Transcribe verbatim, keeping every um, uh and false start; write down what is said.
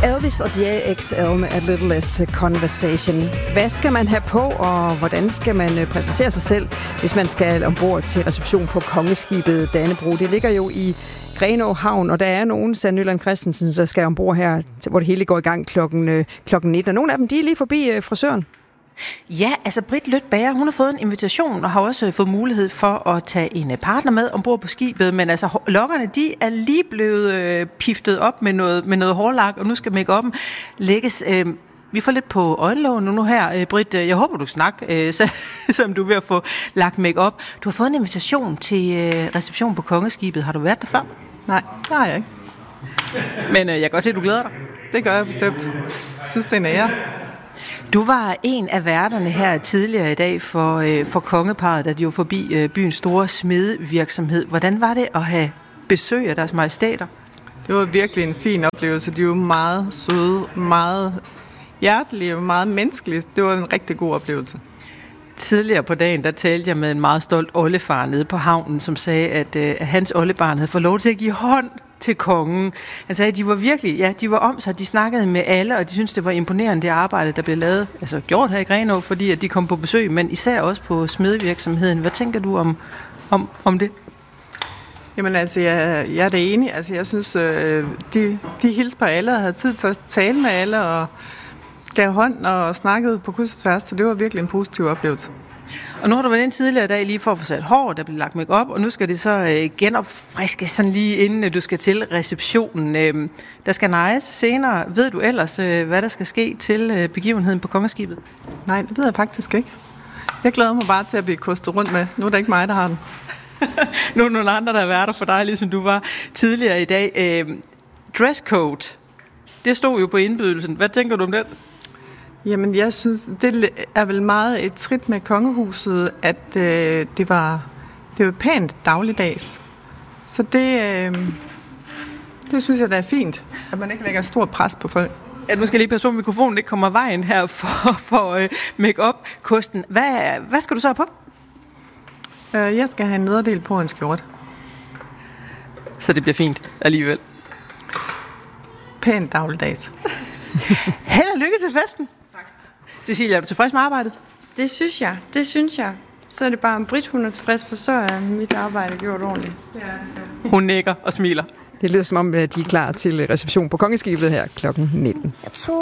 Elvis og D A X L med A Little Less Conversation. Hvad skal man have på, og hvordan skal man præsentere sig selv, hvis man skal ombord til reception på kongeskibet Dannebrog? Det ligger jo i Grenaa Havn, og der er nogen, Sanne Nyland Christensen, der skal ombord her, hvor det hele går i gang klokken, klokken nitten. Og nogle af dem, de er lige forbi frisøren. Ja, altså Britt Løtbager, hun har fået en invitation og har også fået mulighed for at tage en partner med ombord på skibet, men altså lokkerne, de er lige blevet øh, piftet op med noget, med noget hårlak, og nu skal make-up'en lægges. Øh, vi får lidt på øjenlågen nu her, øh, Britt. Jeg håber, du snakker, øh, så, som du er ved at få lagt make-up. Du har fået en invitation til øh, reception på kongeskibet. Har du været der før? Nej, det har jeg ikke. Men øh, jeg kan også se, at du glæder dig. Det gør jeg bestemt. Jeg synes, det er en ære. Du var en af værterne her tidligere i dag for, øh, for kongeparret, da de var forbi øh, byens store smedevirksomhed. Hvordan var det at have besøg af deres majestæter? Det var virkelig en fin oplevelse. De var meget søde, meget hjertelige og meget menneskelige. Det var en rigtig god oplevelse. Tidligere på dagen, der talte jeg med en meget stolt oldefar nede på havnen, som sagde, at, øh, at hans oldebarn havde fået lov til at give hånd til kongen. Han sagde, at de var virkelig, ja, de var om sig, de snakkede med alle, og de syntes, det var imponerende, det arbejde, der blev lavet, altså gjort her i Grenaa, fordi at de kom på besøg, men især også på smedevirksomheden. Hvad tænker du om, om, om det? Jamen altså, jeg, jeg er det enig. Altså, jeg synes, øh, de, de hilste på alle og havde tid til at tale med alle, og gav hånd og snakkede på kryds og tværs, så det var virkelig en positiv oplevelse. Og nu har du været ind tidligere i dag lige for at få sat hår, der bliver lagt make-up, og nu skal det så øh, genopfriskes sådan lige inden du skal til receptionen. Øh, der skal nejes senere. Ved du ellers, øh, hvad der skal ske til øh, begivenheden på kongeskibet? Nej, det ved jeg faktisk ikke. Jeg glæder mig bare til at blive kostet rundt med. Nu er det ikke mig, der har den. Nu er nogle andre, der har været der for dig, ligesom du var tidligere i dag. Øh, dresscode, det stod jo på indbydelsen. Hvad tænker du om det? Jamen, jeg synes, det er vel meget et trit med kongehuset, at øh, det var det var pænt dagligdags. Så det, øh, det synes jeg, der er fint, at man ikke lægger stor pres på folk. Ja, nu skal jeg lige passe på, at mikrofonen ikke kommer vejen her for, for øh, make-up-kosten. Hvad, hvad skal du så have på? Øh, jeg skal have en nederdel på en skjorte. Så det bliver fint alligevel. Pænt dagligdags. Held og lykke til festen. Cecilia, er du tilfreds med arbejdet? Det synes jeg, det synes jeg. Så er det bare, om Britt, hun er tilfreds, for så er mit arbejde gjort ordentligt. Hun nikker og smiler. Det lyder som om, de er klar til reception på kongeskibet her klokken nitten.